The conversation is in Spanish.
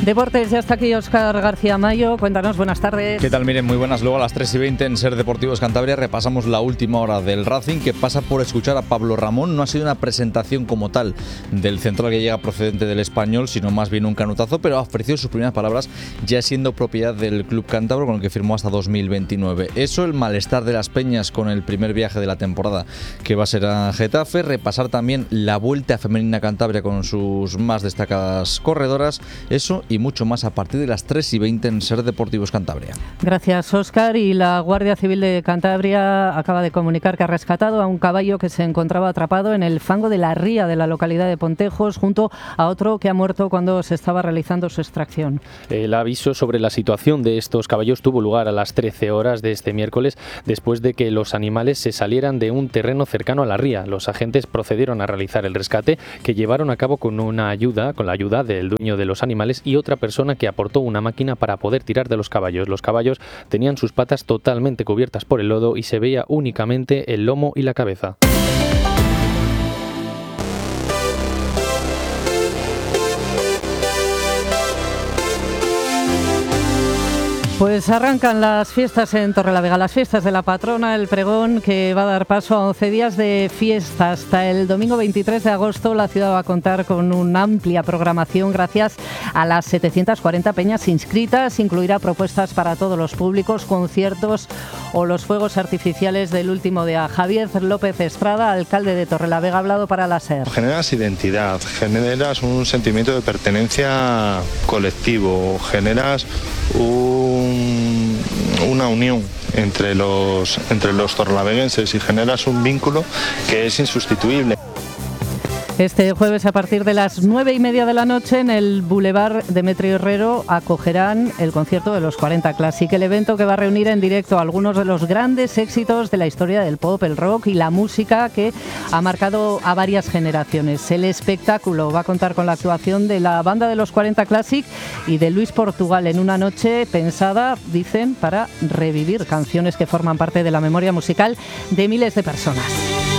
Deportes, ya está aquí Óscar García Mayo. Cuéntanos, buenas tardes. ¿Qué tal? Miren, muy buenas. Luego a las 3:20 en Ser Deportivos Cantabria repasamos la última hora del Racing, que pasa por escuchar a Pablo Ramón. No ha sido una presentación como tal del central que llega procedente del Español, sino más bien un canutazo, pero ha ofrecido sus primeras palabras ya siendo propiedad del club cántabro, con el que firmó hasta 2029. Eso, el malestar de las peñas con el primer viaje de la temporada, que va a ser a Getafe. Repasar también la Vuelta Femenina Cantabria con sus más destacadas corredoras. Eso y mucho más a partir de las 3:20 en Ser Deportivos Cantabria. Gracias, Óscar. Y la Guardia Civil de Cantabria acaba de comunicar que ha rescatado a un caballo que se encontraba atrapado en el fango de la ría de la localidad de Pontejos, junto a otro que ha muerto cuando se estaba realizando su extracción. El aviso sobre la situación de estos caballos tuvo lugar a las 13 horas de este miércoles, después de que los animales se salieran de un terreno cercano a la ría. Los agentes procedieron a realizar el rescate, que llevaron a cabo con la ayuda del dueño de los animales y otra persona que aportó una máquina para poder tirar de los caballos. Los caballos tenían sus patas totalmente cubiertas por el lodo y se veía únicamente el lomo y la cabeza. Pues arrancan las fiestas en Torrelavega, las fiestas de la patrona, el pregón que va a dar paso a 11 días de fiesta. Hasta el domingo 23 de agosto la ciudad va a contar con una amplia programación gracias a las 740 peñas inscritas. Incluirá propuestas para todos los públicos, conciertos o los fuegos artificiales del último día. Javier López Estrada, alcalde de Torrelavega, ha hablado para la SER. Generas identidad, generas un sentimiento de pertenencia colectivo, generas una unión entre los torrelaveguenses y generas un vínculo que es insustituible. Este jueves, a partir de las 9:30 de la noche, en el Boulevard Demetrio Herrero acogerán el concierto de los 40 Classic, el evento que va a reunir en directo algunos de los grandes éxitos de la historia del pop, el rock y la música que ha marcado a varias generaciones. El espectáculo va a contar con la actuación de la banda de los 40 Classic y de Luis Portugal, en una noche pensada, dicen, para revivir canciones que forman parte de la memoria musical de miles de personas.